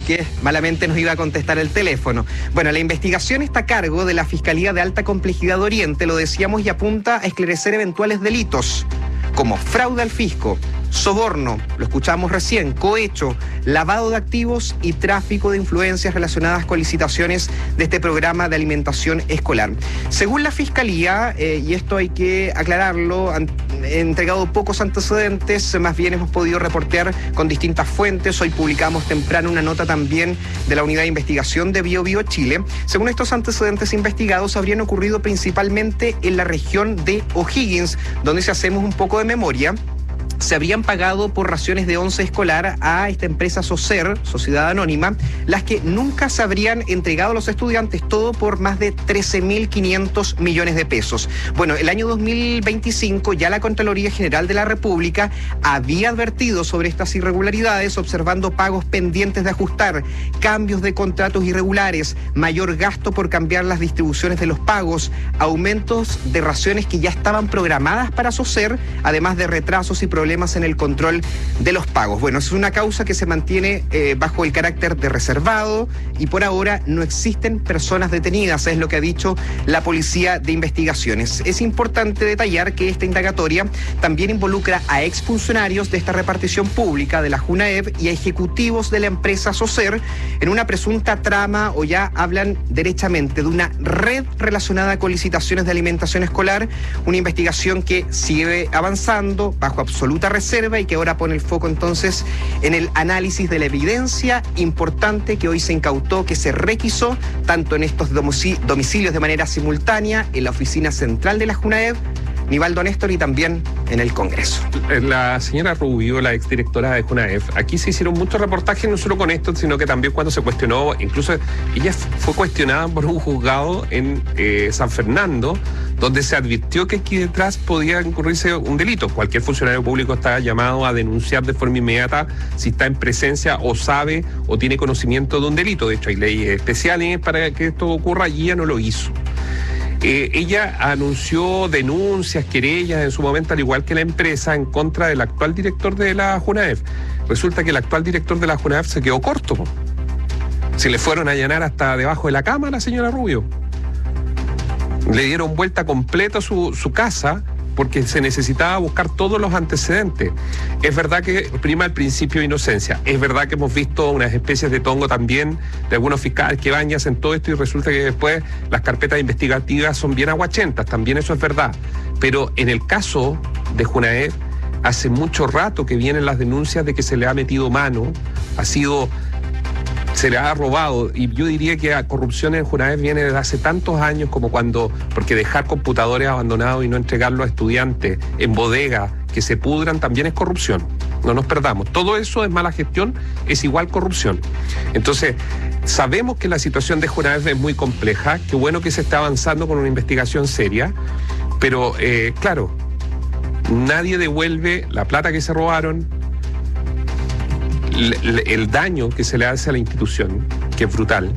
que malamente nos iba a contestar el teléfono. Bueno, la investigación está a cargo de la Fiscalía de Alta Complejidad de Oriente, lo decíamos, y apunta a esclarecer eventuales delitos como fraude al fisco, soborno, lo escuchamos recién, cohecho, lavado de activos y tráfico de influencias relacionadas con licitaciones de este programa de alimentación escolar. Según la Fiscalía, y esto hay que aclararlo, han entregado pocos antecedentes, más bien hemos podido reportear con distintas fuentes. Hoy publicamos temprano una nota también de la Unidad de Investigación de Bio Chile. Según estos antecedentes investigados, habrían ocurrido principalmente en la región de O'Higgins, donde, si hacemos un poco de memoria, se habrían pagado por raciones de once escolar a esta empresa SOSER, Sociedad Anónima, las que nunca se habrían entregado a los estudiantes, todo por más de 13.500 millones de pesos. Bueno, el año 2025 ya la Contraloría General de la República había advertido sobre estas irregularidades, observando pagos pendientes de ajustar, cambios de contratos irregulares, mayor gasto por cambiar las distribuciones de los pagos, aumentos de raciones que ya estaban programadas para SOSER, además de retrasos y problemas en el control de los pagos. Bueno, es una causa que se mantiene bajo el carácter de reservado y por ahora no existen personas detenidas, es lo que ha dicho la Policía de Investigaciones. Es importante detallar que esta indagatoria también involucra a exfuncionarios de esta repartición pública de la JUNAEV y a ejecutivos de la empresa SOSER en una presunta trama, o ya hablan derechamente de una red relacionada con licitaciones de alimentación escolar, una investigación que sigue avanzando bajo absoluta reserva y que ahora pone el foco entonces en el análisis de la evidencia importante que hoy se incautó, que se requisó tanto en estos domicilios de manera simultánea, en la oficina central de la JUNAEV, Nivaldo Néstor, y también en el Congreso. La señora Rubio, la exdirectora de JUNAEV, aquí se hicieron muchos reportajes, no solo con esto, sino que también cuando se cuestionó, incluso ella fue cuestionada por un juzgado en San Fernando, donde se advirtió que aquí detrás podía incurrirse un delito. Cualquier funcionario público está llamado a denunciar de forma inmediata si está en presencia o sabe o tiene conocimiento de un delito. De hecho, hay leyes especiales para que esto ocurra y ella no lo hizo. Ella anunció denuncias, querellas en su momento, al igual que la empresa, en contra del actual director de la JUNAEV. Resulta que el actual director de la JUNAEV se quedó corto. Se le fueron a allanar hasta debajo de la cama a la señora Rubio. Le dieron vuelta completa su casa porque se necesitaba buscar todos los antecedentes. Es verdad que prima el principio de inocencia. Es verdad que hemos visto unas especies de tongo también de algunos fiscales que van y hacen todo esto y resulta que después las carpetas investigativas son bien aguachentas. También eso es verdad. Pero en el caso de JUNAEV, hace mucho rato que vienen las denuncias de que se le ha metido mano, se le ha robado, y yo diría que la corrupción en JUNAEV viene desde hace tantos años, como porque dejar computadores abandonados y no entregarlos a estudiantes en bodega que se pudran también es corrupción. No nos perdamos. Todo eso es mala gestión, es igual corrupción. Entonces, sabemos que la situación de JUNAEV es muy compleja, qué bueno que se está avanzando con una investigación seria, pero claro, nadie devuelve la plata que se robaron, el daño que se le hace a la institución, que es brutal.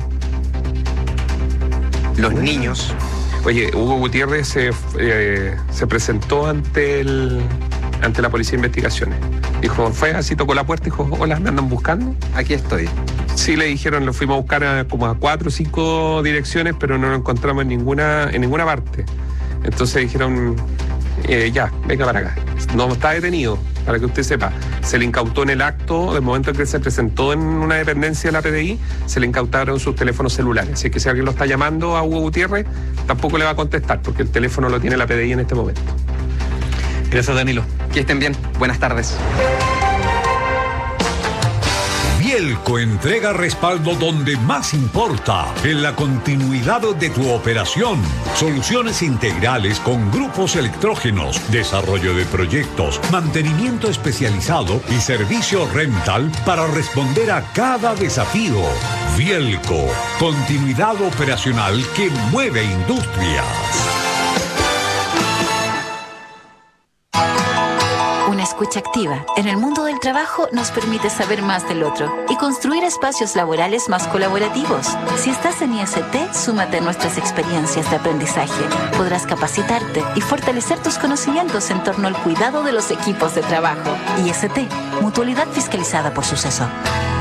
Los niños. Oye, Hugo Gutiérrez se presentó ante la Policía de Investigaciones. Dijo, fue así, tocó la puerta y dijo, hola, ¿me andan buscando? Aquí estoy. Sí, le dijeron, lo fuimos a buscar como a 4 o 5 direcciones, pero no lo encontramos en ninguna parte. Entonces dijeron, ya, venga para acá. No está detenido, para que usted sepa. Se le incautó en el acto, del momento en que se presentó en una dependencia de la PDI, se le incautaron sus teléfonos celulares. Así que si alguien lo está llamando a Hugo Gutiérrez, tampoco le va a contestar, porque el teléfono lo tiene la PDI en este momento. Gracias, Danilo. Que estén bien. Buenas tardes. Bielco entrega respaldo donde más importa, en la continuidad de tu operación. Soluciones integrales con grupos electrógenos, desarrollo de proyectos, mantenimiento especializado y servicio rental para responder a cada desafío. Bielco, continuidad operacional que mueve industrias. Una escucha activa en el mundo del trabajo nos permite saber más del otro y construir espacios laborales más colaborativos. Si estás en IST, súmate a nuestras experiencias de aprendizaje. Podrás capacitarte y fortalecer tus conocimientos en torno al cuidado de los equipos de trabajo. IST, mutualidad fiscalizada por Suceso.